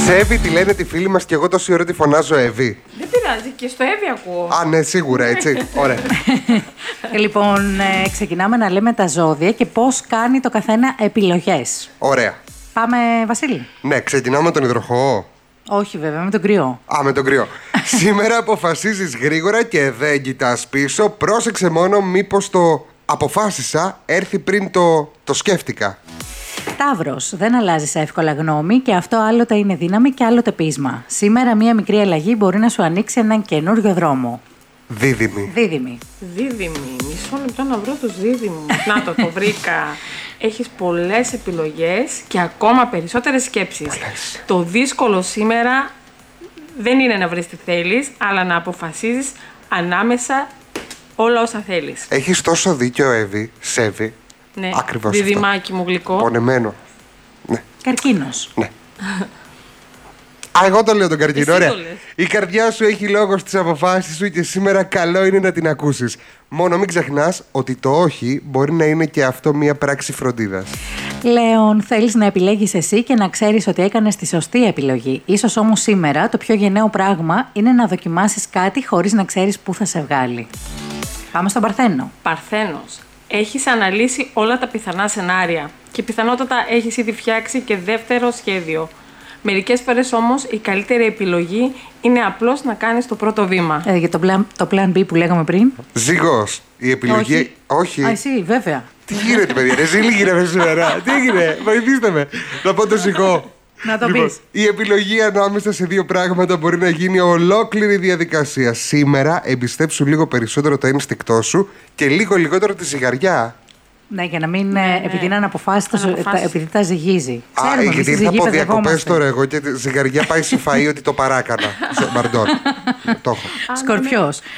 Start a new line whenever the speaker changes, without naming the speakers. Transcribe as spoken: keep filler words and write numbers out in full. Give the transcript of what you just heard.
Σέβη τη λένε τη φίλη μας και εγώ τόση ώρα τη φωνάζω Εύη.
Δεν πειράζει, και στο Εύη ακούω.
Α, ναι, σίγουρα, έτσι. Ωραία.
Λοιπόν, ε, ξεκινάμε να λέμε τα ζώδια και πώς κάνει το καθένα επιλογές.
Ωραία.
Πάμε, Βασίλη.
Ναι, ξεκινάμε με τον υδροχοό.
Όχι, βέβαια, με τον κρυό.
Α, με τον κρυό. Σήμερα αποφασίζεις γρήγορα και δεν κοιτάς πίσω. Πρόσεξε μόνο μήπως το αποφάσισα έρθει πριν το, το σκέφτηκα.
Ταύρος, δεν αλλάζεις εύκολα γνώμη και αυτό άλλοτε είναι δύναμη και άλλοτε πείσμα. Σήμερα μία μικρή αλλαγή μπορεί να σου ανοίξει έναν καινούριο δρόμο.
Δίδυμη.
Δίδυμη.
Δίδυμη. Μισό λεπτό να βρω τους δίδυμους. Να το, το βρήκα. Έχεις πολλές επιλογές και ακόμα περισσότερες σκέψεις.
Πολλές.
Το δύσκολο σήμερα δεν είναι να βρεις τι θέλεις, αλλά να αποφασίζεις ανάμεσα όλα όσα θέλεις.
Έχεις τόσο δίκιο, Εύη, Σέβη.
Ναι,
Ακριβώς
διδυμάκι μου γλυκό.
Πονεμένο. Ναι,
Καρκίνος.
ναι. Α, εγώ το λέω τον καρκίνο,
Εσύ
ωραία.
το λες.
Η καρδιά σου έχει λόγο στις αποφάσεις σου και σήμερα καλό είναι να την ακούσεις. Μόνο μην ξεχνάς ότι το όχι μπορεί να είναι και αυτό μια πράξη φροντίδας.
Λέων, θέλεις να επιλέγεις εσύ και να ξέρεις ότι έκανες τη σωστή επιλογή. Ίσως όμως σήμερα το πιο γενναίο πράγμα είναι να δοκιμάσεις κάτι χωρίς να ξέρεις πού θα σε βγάλει. Πάμε στον Παρθένο.
Παρθένος. Έχεις αναλύσει όλα τα πιθανά σενάρια και πιθανότατα έχεις ήδη φτιάξει και δεύτερο σχέδιο. Μερικές φορές όμως η καλύτερη επιλογή είναι απλώς να κάνεις το πρώτο βήμα.
Ε, για το plan, το plan B που λέγαμε πριν.
Ζυγός. Η επιλογή.
Όχι.
Όχι.
Α, εσύ, βέβαια.
Τι γίνεται, παιδιά, ρε, ζήλι γίναμε σήμερα. Τι έγινε, βοηθήστε με. Να πω το ζυγό.
Να το
Λοιπόν,
πεις.
η επιλογή ανάμεσα σε δύο πράγματα μπορεί να γίνει ολόκληρη διαδικασία. Σήμερα εμπιστέψου λίγο περισσότερο το ένστικτό σου και λίγο λιγότερο τη ζυγαριά.
Ναι, για να μην. ε,
ναι.
Επειδή είναι αναποφάσιστο,
Αναποφάσιστο.
επειδή τα ζυγίζει.
Α,
Ξέρουμε, εμείς
γιατί
οι
ήρθα
ζυγοί
από διακοπές
παιδευόμαστε.
τώρα εγώ και τη ζυγαριά πάει σε φαΐ ότι το παράκανα. Μπαρντών. Το έχω.
Σκορπιός.